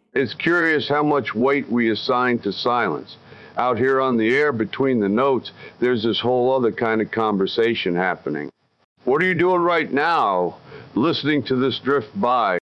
It's curious how much weight we assign to silence. Out here on the air between the notes, there's this whole other kind of conversation happening. What are you doing right now, listening to this drift by?